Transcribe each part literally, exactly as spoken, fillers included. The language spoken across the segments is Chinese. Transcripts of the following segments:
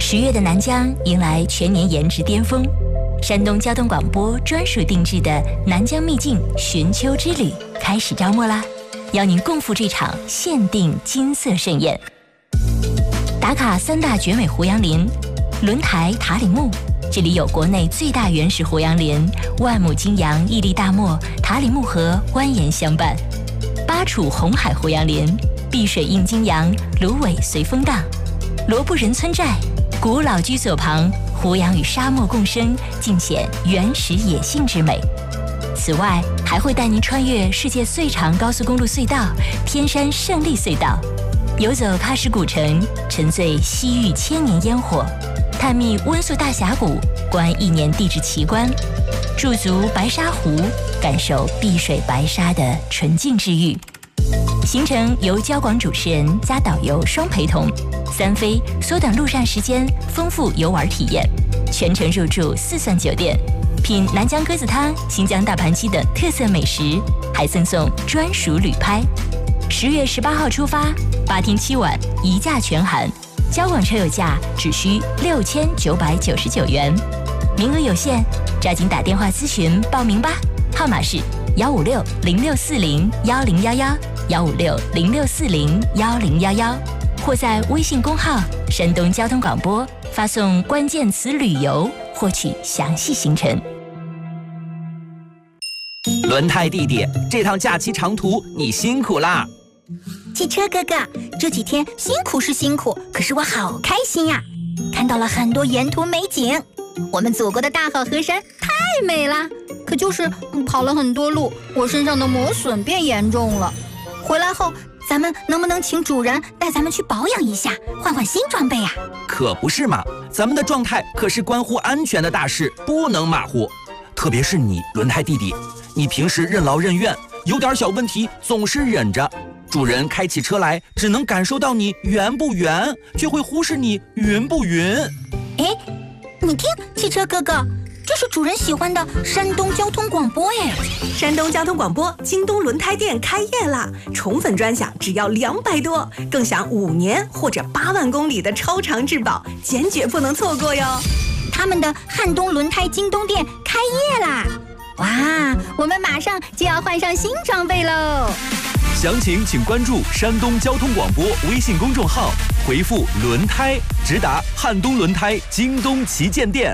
十月的南疆迎来全年颜值巅峰，山东交通广播专属定制的南疆秘境寻秋之旅开始招募啦！邀您共赴这场限定金色盛宴。打卡三大绝美胡杨林，轮台塔里木，这里有国内最大原始胡杨林，万亩金杨屹立大漠，塔里木河蜿蜒相伴；巴楚红海胡杨林，碧水映金杨，芦苇随风荡；罗布人村寨，古老居所旁，胡杨与沙漠共生，尽显原始野性之美。此外，还会带您穿越世界最长高速公路隧道——天山胜利隧道，游走喀什古城，沉醉西域千年烟火，探秘温宿大峡谷，观一年地质奇观，驻足白沙湖，感受碧水白沙的纯净治愈。行程由交广主持人加导游双陪同，三飞缩短路上时间，丰富游玩体验，全程入住四钻酒店，品南疆鸽子汤、新疆大盘鸡等特色美食，还赠送专属旅拍。十月十八号出发，八天七晚，一价全含，交广车友价只需六千九百九十九元，名额有限，抓紧打电话咨询报名吧，号码是幺五六零六四零幺零幺幺幺五六零六四零幺零幺幺，或在微信公号山东交通广播发送关键词旅游获取详细行程。 轮胎弟弟，这趟假期长途你辛苦啦！ 汽车哥哥，这几天辛苦是辛苦，可是我好开心呀！看到了很多沿途美景，我们祖国的大好河山太美了。可就是跑了很多路，我身上的磨损变严重了。回来后，咱们能不能请主人带咱们去保养一下，换换新装备啊？ 可不是嘛，咱们的状态可是关乎安全的大事，不能马虎。特别是你，轮胎弟弟，你平时任劳任怨，有点小问题总是忍着。主人开起车来，只能感受到你圆不圆，却会忽视你匀不匀。 哎，你听，汽车哥哥，这是主人喜欢的山东交通广播哎！ 山东交通广播京东轮胎店开业啦，宠粉专享只要两百多，更享五年或者八万公里的超长质保，坚决不能错过哟！ 他们的汉东轮胎京东店开业啦！哇，我们马上就要换上新装备喽！ 详情请关注山东交通广播微信公众号，回复轮胎直达汉东轮胎京东旗舰店。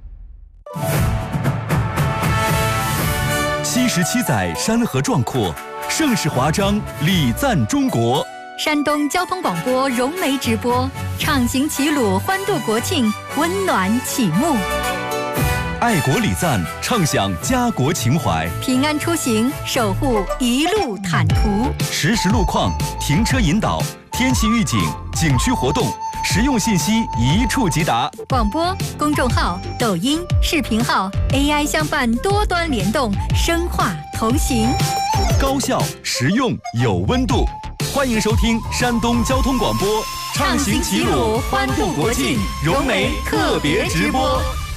七十七载山河壮阔，盛世华章礼赞中国。 山东交通广播融媒直播，畅行齐鲁，欢度国庆，温暖启幕。 爱国礼赞，畅享家国情怀； 平安出行，守护一路坦途。 实时路况、停车引导、天气预警、景区活动，实用信息一触即达。 广播、公众号、抖音、视频号 A I 相伴，多端联动，深化同行， 高效实用有温度。欢迎收听山东交通广播， 畅行齐鲁，欢度国庆，融媒特别直播。